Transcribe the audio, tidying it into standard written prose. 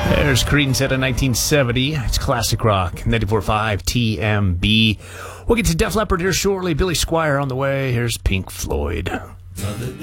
There's Creedence out of 1970. It's classic rock. 94.5 TMB. We'll get to Def Leppard here shortly. Billy Squier on the way. Here's Pink Floyd.